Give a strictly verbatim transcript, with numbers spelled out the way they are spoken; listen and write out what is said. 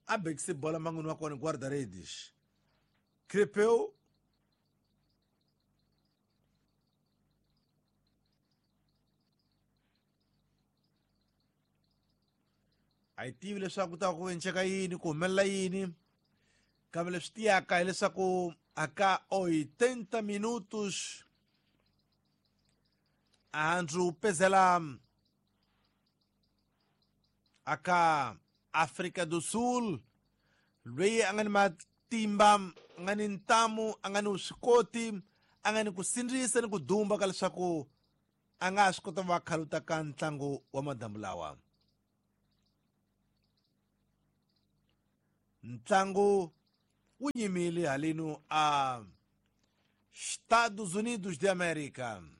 abe que se bola mangunua com guarda-redes. Crepeu. Aí tive ele só que tá com enxerga aí, com mela aí, câmera estiaca, ele sacou acá oitenta minutos. Andrew Pezela, acá África do Sul, Rei angan matimbam, angan intamu, angan uskoti, angan kusindrisa ni kudumba kalsako, angas ko tawa karutakan tango wamadamlawa. Ntango unyimili halino a Estados Unidos de América.